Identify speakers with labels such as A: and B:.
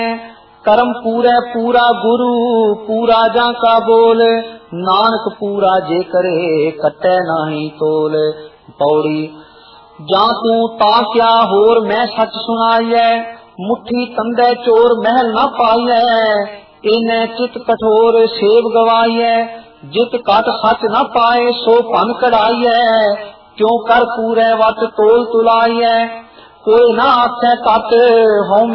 A: करम पूरे पूरा गुरु पूरा जा का बोल, नानक पूरा जे करे कटे नाही तोल। पौड़ी जा तू ताक्या होर मैं सच सुनाइए, मुट्ठी तंदे चोर महल न पाइए। इन्हें चित कठोर सेव गवाइए, जित कट सच न पाए सो भन कढ़ाइए। क्यों कर पूरे वट तोल तुलाइए, कोई ना आखे तट हों